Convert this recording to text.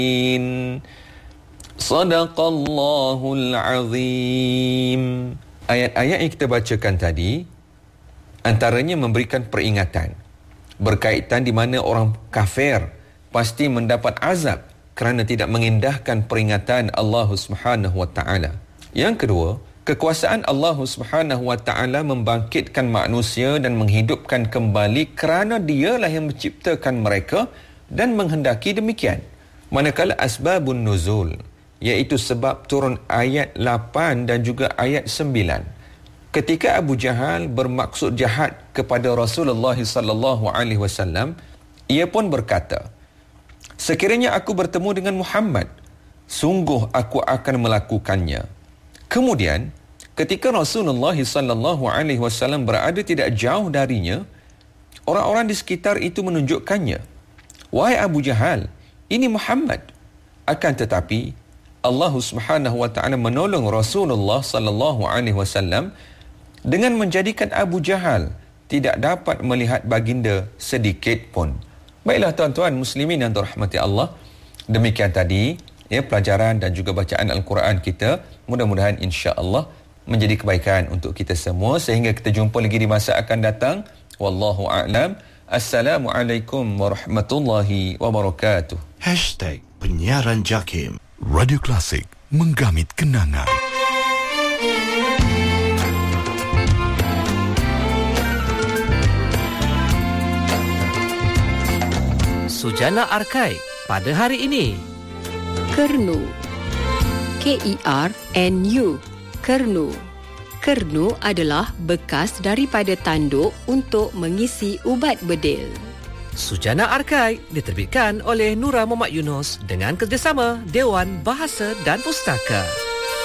Sadaqallahul azim. Ayat-ayat yang kita bacakan tadi antaranya memberikan peringatan berkaitan di mana orang kafir pasti mendapat azab kerana tidak mengindahkan peringatan Allah Subhanahu wa taala. Yang kedua, kekuasaan Allah Subhanahu wa taala membangkitkan manusia dan menghidupkan kembali kerana dialah yang menciptakan mereka dan menghendaki demikian. Manakala asbabun nuzul, iaitu sebab turun ayat 8 dan juga ayat 9. Ketika Abu Jahal bermaksud jahat kepada Rasulullah sallallahu alaihi wasallam, ia pun berkata, "Sekiranya aku bertemu dengan Muhammad, sungguh aku akan melakukannya." Kemudian, ketika Rasulullah sallallahu alaihi wasallam berada tidak jauh darinya, orang-orang di sekitar itu menunjukkannya, "Wahai Abu Jahal, ini Muhammad." Akan tetapi, Allah Subhanahu wa taala menolong Rasulullah sallallahu alaihi wasallam dengan menjadikan Abu Jahal tidak dapat melihat baginda sedikit pun. Baiklah tuan-tuan muslimin yang dirahmati Allah, demikian tadi pelajaran dan juga bacaan Al-Quran kita. Mudah-mudahan insya-Allah menjadi kebaikan untuk kita semua sehingga kita jumpa lagi di masa akan datang. Wallahu a'lam. Assalamualaikum warahmatullahi wabarakatuh. #Penyiaran Jakim. Radio Klasik, menggamit kenangan. Sujana Arkai pada hari ini. Kernu. Kernu. Kernu. Kernu adalah bekas daripada tanduk untuk mengisi ubat bedil. Sujana Arkai diterbitkan oleh Nura Muhammad Yunus dengan kerjasama Dewan Bahasa dan Pustaka.